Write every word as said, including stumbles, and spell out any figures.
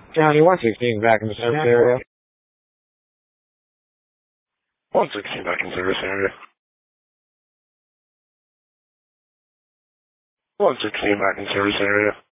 County one sixteen back in the service area. one sixteen back in service area. one sixteen back in service area.